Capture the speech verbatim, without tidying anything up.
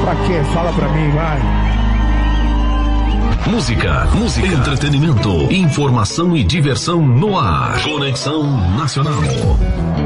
Pra quê? Fala pra mim, vai. Música, música, entretenimento, informação e diversão no ar. Conexão Nacional.